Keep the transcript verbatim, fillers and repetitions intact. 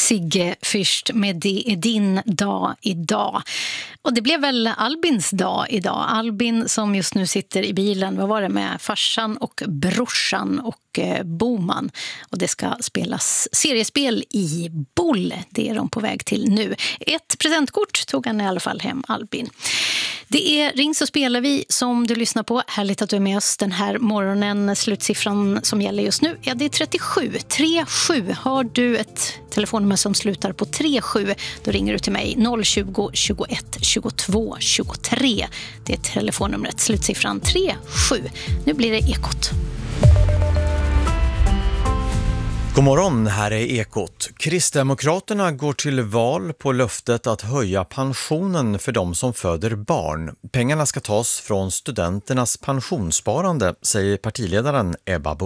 Sigge Fürst med Det är din dag idag. Och det blev väl Albins dag idag. Albin som just nu sitter i bilen, vad var det, med farsan och brorsan och eh, Boman. Och det ska spelas seriespel i Boll. Det är de på väg till nu. Ett presentkort tog han i alla fall hem, Albin. Det är Ring så spelar vi som du lyssnar på. Härligt att du är med oss den här morgonen. Slutsiffran som gäller just nu, ja, det är trettiosju. trettiosju. Har du ett telefonnummer som slutar på trettiosju, då ringer du till mig noll tjugo, tjugoett, tjugotvå, tjugotre. Det är telefonnumret, slutsiffran trettiosju. Nu blir det Ekot. God morgon, här är Ekot. Kristdemokraterna går till val på löftet att höja pensionen för de som föder barn. Pengarna ska tas från studenternas pensionssparande, säger partiledaren Ebba Busch.